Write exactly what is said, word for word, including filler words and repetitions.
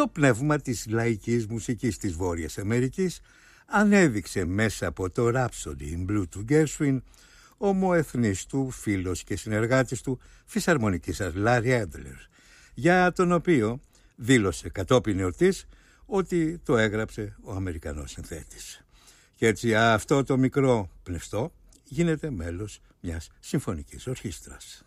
το πνεύμα της λαϊκής μουσικής της Βόρειας Αμερικής ανέδειξε μέσα από το Rhapsody in Blue του Gershwin ο ομοεθνής του φίλος και συνεργάτης του φυσαρμονικίστας Larry Adler, για τον οποίο δήλωσε κατόπιν εορτής ότι το έγραψε ο Αμερικανός συνθέτης. Και έτσι αυτό το μικρό πνευστό γίνεται μέλος μιας συμφωνικής ορχήστρας.